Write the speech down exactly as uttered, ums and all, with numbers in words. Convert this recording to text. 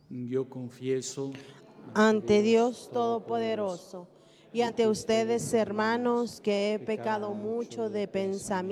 Yo confieso ante Dios Todopoderoso y ante ustedes, hermanos, que he pecado mucho de pensamiento,